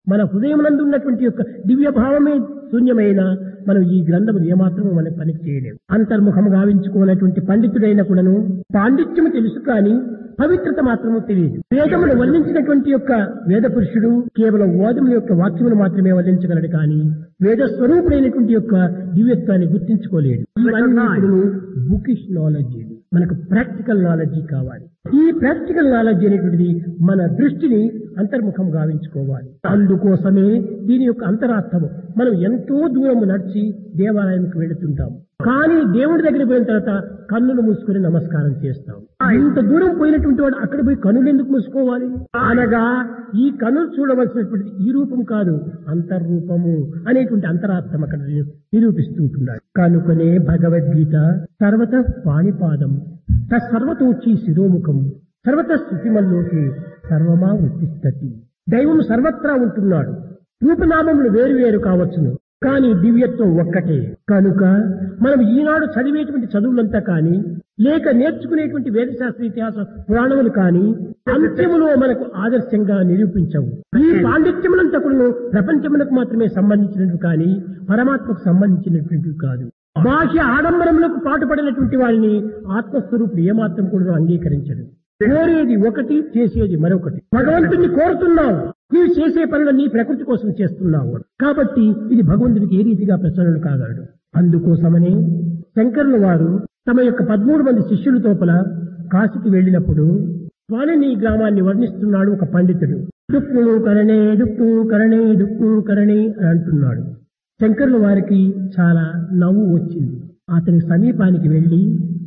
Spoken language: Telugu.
మన హృదయమునందు ఉన్నటువంటి యొక్క దివ్య భావమే శూన్యమైన మనం ఈ గ్రంథములు ఏమాత్రము మన పనికి చేయలేము. అంతర్ముఖము గావించుకున్నటువంటి పండితుడైన కూడాను పాండిత్యము తెలుసు కానీ పవిత్రత మాత్రము తెలియదు. వేదమును వర్ణించినటువంటి యొక్క వేద పురుషుడు కేవలం ఓదముల యొక్క వాక్యమును మాత్రమే వర్ణించగలడు కానీ వేద స్వరూపుడైనటువంటి యొక్క దివ్యత్వాన్ని గుర్తించుకోలేడు. ఇవన్నీ బుకిష్ నాలెడ్జ్, మనకు ప్రాక్టికల్ నాలెడ్జ్ కావాలి. ఈ ప్రాక్టికల్ నాలెడ్జ్ అనేటువంటిది మన దృష్టిని అంతర్ముఖం గావించుకోవాలి. అందుకోసమే దీని యొక్క అంతరార్థము మనం ఎంతో దూరం నడిచి దేవాలయానికి వెళుతుంటాము. కానీ దేవుడి దగ్గర పోయిన తర్వాత కన్నులు మూసుకొని నమస్కారం చేస్తాం. ఇంత దూరం పోయినటువంటి వాడు అక్కడ పోయి కన్నులు ఎందుకు మూసుకోవాలి? అనగా ఈ కన్నులు చూడవలసినటువంటి ఈ రూపం కాదు, అంతర్రూపము అనేటువంటి అంతరార్థం అక్కడ నిరూపిస్తుంటున్నాడు. కనుకనే భగవద్గీత సర్వత పాణిపాదం తత్సర్వతోచి శిరోముఖం సర్వత స్థితిమల్లోకి సర్వమా వృత్తిస్తతి. దైవం సర్వత్రా ఉంటున్నాడు. రూపనామములు వేరు వేరు కావచ్చును కానీ దివ్యత్వం ఒక్కటే. కనుక మనం ఈనాడు చదివేటువంటి చదువులంతా కానీ లేక నేర్చుకునేటువంటి వేదశాస్త్ర ఇతిహాస పురాణములు కానీ అంత్యములో మనకు ఆదర్శంగా నిరూపించవు. ఈ పాండిత్యములంతా కూడా ప్రపంచములకు మాత్రమే సంబంధించినవి కానీ పరమాత్మకు సంబంధించినటువంటివి కాదు. బాహ్య ఆడంబరములకు పాటుపడినటువంటి వారిని ఆత్మస్వరూపుడు ఏమాత్రం కూడా అంగీకరించడు. కోరేది ఒకటి, చేసేది మరొకటి. భగవంతుడిని కోరుతున్నావు, నీవు చేసే పనులన్నీ ప్రకృతి కోసం చేస్తున్నావు కాబట్టి ఇది భగవంతుడికి ఏ రీతిగా ప్రసన్నుడు కాగలడు. అందుకోసమనే శంకరుల వారు తమ యొక్క 13 మంది శిష్యుల తోపల కాశీకి వెళ్ళినప్పుడు స్వాలిని గ్రామాన్ని వర్ణిస్తున్నాడు ఒక పండితుడు. డుక్కు కరణే డుక్కు కరణే డుక్కు కరణే అని అంటున్నాడు. శంకరుల వారికి చాలా నవ్వు వచ్చింది. అతని సమీపానికి వెళ్లి